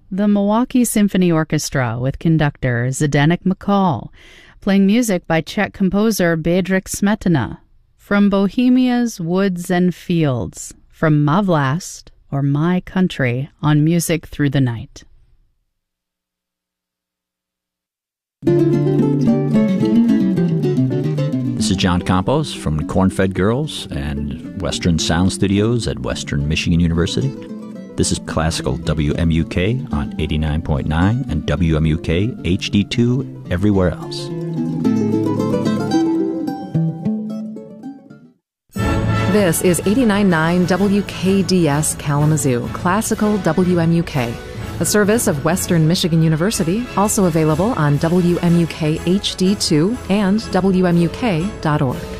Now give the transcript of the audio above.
the Milwaukee Symphony Orchestra with conductor Zdenek McCall, playing music by Czech composer Bedřich Smetana, from Bohemia's Woods and Fields, from Ma Vlast, or My Country, on Music Through the Night. This is John Campos from Corn-Fed Girls and Western Sound Studios at Western Michigan University. This is classical WMUK on 89.9 and WMUK HD2 everywhere else. This is 89.9 WKDS Kalamazoo, classical WMUK, a service of Western Michigan University, also available on WMUK HD2 and WMUK.org.